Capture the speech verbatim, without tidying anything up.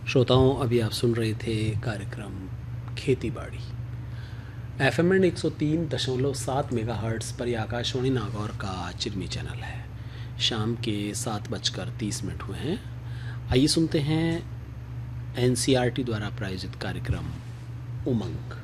श्रोताओं, अभी आप सुन रहे थे कार्यक्रम खेती बाड़ी एफ एम एंड एक सौ तीन दशमलव सात मेगा हर्ट्स पर। यह आकाशवाणी नागौर का चिरमी चैनल है। शाम के सात बजकर तीस मिनट हुए हैं। आइए सुनते हैं एन सी आर टी द्वारा प्रायोजित कार्यक्रम उमंग।